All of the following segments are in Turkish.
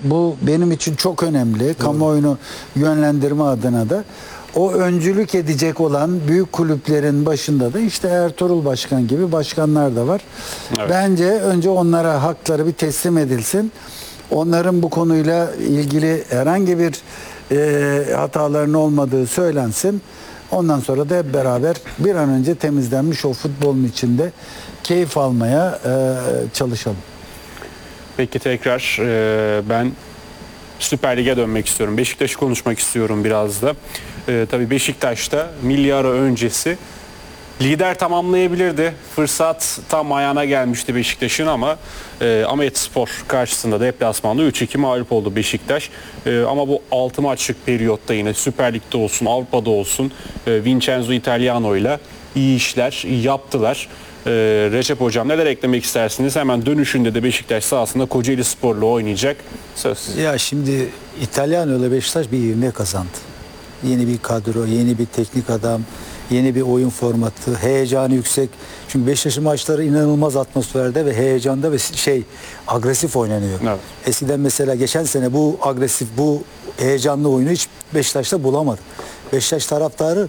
Bu benim için çok önemli. Kamuoyunu yönlendirme adına da. O öncülük edecek olan büyük kulüplerin başında da işte Ertuğrul Başkan gibi başkanlar da var. Evet. Bence önce onlara hakları bir teslim edilsin. Onların bu konuyla ilgili herhangi bir hataların olmadığı söylensin. Ondan sonra da hep beraber bir an önce temizlenmiş o futbolun içinde keyif almaya çalışalım. Peki tekrar ben Süper Lig'e dönmek istiyorum. Beşiktaş'ı konuşmak istiyorum biraz da. Tabii Beşiktaş'ta milli ara öncesi lider tamamlayabilirdi. Fırsat tam ayağına gelmişti Beşiktaş'ın ama Ahmetspor karşısında deplasmanda 3-2 mağlup oldu Beşiktaş. Ama bu 6 maçlık periyotta yine Süper Lig'de olsun, Avrupa'da olsun Vincenzo Italiano ile iyi işler yaptılar. Recep Hocam neler eklemek istersiniz? Hemen dönüşünde de Beşiktaş sahasında Kocaeli Spor'la oynayacak. Söz sizin. Ya şimdi İtalyan ile Beşiktaş bir ivme kazandı. Yeni bir kadro, yeni bir teknik adam, yeni bir oyun formatı, heyecanı yüksek. Çünkü Beşiktaş'ın maçları inanılmaz atmosferde ve heyecanda ve agresif oynanıyor. Evet. Eskiden mesela geçen sene bu agresif, bu heyecanlı oyunu hiç Beşiktaş'ta bulamadı. Beşiktaş taraftarı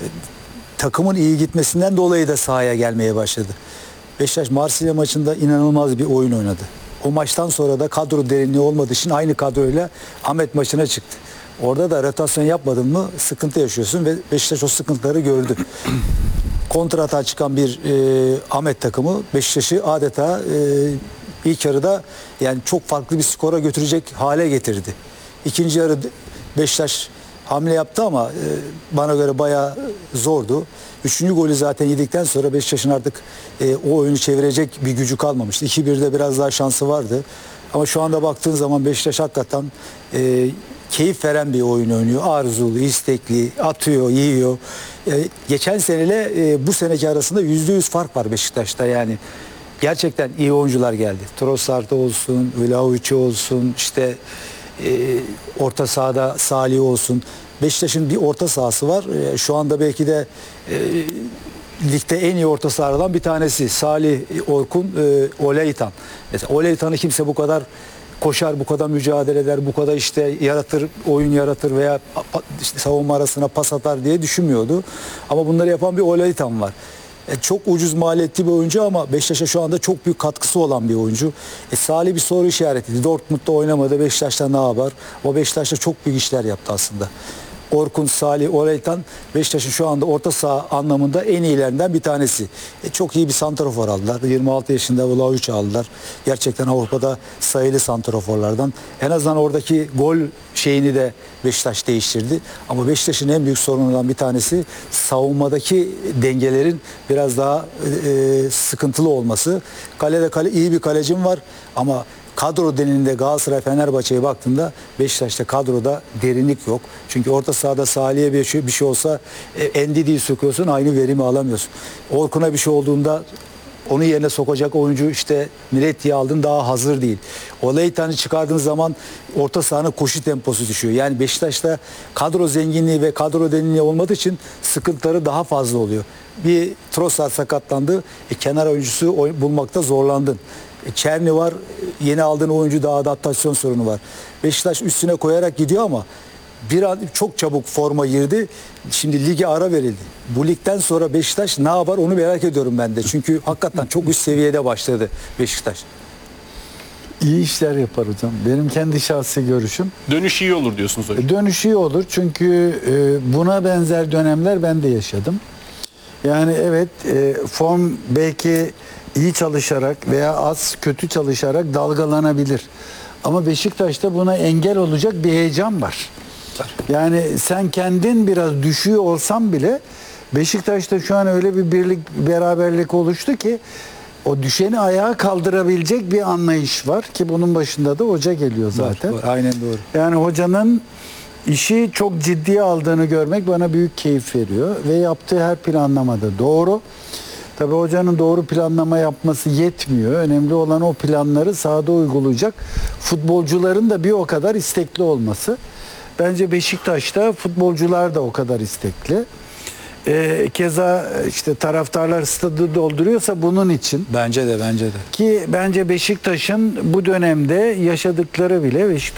takımın iyi gitmesinden dolayı da sahaya gelmeye başladı. Beşiktaş Marsilya maçında inanılmaz bir oyun oynadı. O maçtan sonra da kadro derinliği olmadığı için aynı kadroyla Ahmet maçına çıktı. Orada da rotasyon yapmadın mı sıkıntı yaşıyorsun ve Beşiktaş o sıkıntıları gördü. Kontrata çıkan bir Ahmet takımı Beşiktaş'ı adeta ilk yarıda yani çok farklı bir skora götürecek hale getirdi. İkinci yarı Beşiktaş hamle yaptı ama bana göre bayağı zordu. Üçüncü golü zaten yedikten sonra Beşiktaş'ın artık o oyunu çevirecek bir gücü kalmamıştı. 2-1'de biraz daha şansı vardı. Ama şu anda baktığın zaman Beşiktaş hakikaten keyif veren bir oyun oynuyor. Arzulu, istekli, atıyor, yiyor. Geçen seneyle bu seneki arasında %100 fark var Beşiktaş'ta yani. Gerçekten iyi oyuncular geldi. Trossard olsun, Vlahovic olsun, işte orta sahada Salih olsun. Beşiktaş'ın bir orta sahası var. Şu anda belki de ligde en iyi orta sahalardan bir tanesi. Salih, Orkun, Oleytan. Mesela Oleytan'ı kimse bu kadar koşar, bu kadar mücadele eder, bu kadar işte yaratır, oyun yaratır veya işte savunma arasına pas atar diye düşünmüyordu. Ama bunları yapan bir Oleytan var. Çok ucuz maliyetli bir oyuncu ama Beşiktaş'a şu anda çok büyük katkısı olan bir oyuncu. Salih bir soru işaretiydi. Dortmund'da oynamadı. Beşiktaş'ta ne yapar? O Beşiktaş'ta çok büyük işler yaptı aslında. Orkun, Salih, Oleytan Beşiktaş'ın şu anda orta saha anlamında en iyilerinden bir tanesi. Çok iyi bir santrafor aldılar. 26 yaşında Vlahovic aldılar. Gerçekten Avrupa'da sayılı santraforlardan. En azından oradaki gol şeyini de Beşiktaş değiştirdi. Ama Beşiktaş'ın en büyük sorunundan bir tanesi savunmadaki dengelerin biraz daha sıkıntılı olması. Kalede iyi bir kalecim var ama kadro derinliğinde Galatasaray Fenerbahçe'ye baktığında Beşiktaş'ta kadroda derinlik yok. Çünkü orta sahada Salih'e bir şey olsa Ndidi'yi sokuyorsun aynı verimi alamıyorsun. Orkun'a bir şey olduğunda onu yerine sokacak oyuncu işte Miretti'yi aldın daha hazır değil. Oleytan'ı çıkardığın zaman orta sahanın koşu temposu düşüyor. Yani Beşiktaş'ta kadro zenginliği ve kadro derinliği olmadığı için sıkıntıları daha fazla oluyor. Bir Trossard sakatlandı. Kenar oyuncusu bulmakta zorlandın. Çerni var. Yeni aldığın oyuncu daha adaptasyon sorunu var. Beşiktaş üstüne koyarak gidiyor ama bir an çok çabuk forma girdi. Şimdi lige ara verildi. Bu ligden sonra Beşiktaş ne yapar onu merak ediyorum ben de. Çünkü hakikaten çok üst seviyede başladı Beşiktaş. İyi işler yapar hocam. Benim kendi şahsi görüşüm. Dönüş iyi olur diyorsunuz hocam. Dönüş iyi olur çünkü buna benzer dönemler ben de yaşadım. Yani evet form belki iyi çalışarak veya az kötü çalışarak dalgalanabilir. Ama Beşiktaş'ta buna engel olacak bir heyecan var. Yani sen kendin biraz düşüyor olsan bile Beşiktaş'ta şu an öyle bir birlik, beraberlik oluştu ki o düşeni ayağa kaldırabilecek bir anlayış var ki bunun başında da hoca geliyor zaten. Doğru, aynen doğru. Yani hocanın işi çok ciddiye aldığını görmek bana büyük keyif veriyor ve yaptığı her planlamada doğru. Tabii hocanın doğru planlama yapması yetmiyor. Önemli olan o planları sahada uygulayacak futbolcuların da bir o kadar istekli olması. Bence Beşiktaş'ta futbolcular da o kadar istekli. Keza işte taraftarlar stadı dolduruyorsa bunun için. Bence de. Ki bence Beşiktaş'ın bu dönemde yaşadıkları bile